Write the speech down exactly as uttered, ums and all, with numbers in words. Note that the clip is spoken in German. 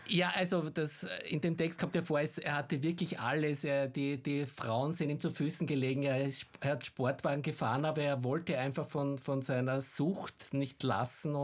Ja, also das, in dem Text kommt ja vor, es, er hatte wirklich alles. Er, die, die Frauen sind ihm zu Füßen gelegen. Er, ist, er hat Sportwagen gefahren, aber er wollte einfach von, von seiner Sucht nicht lassen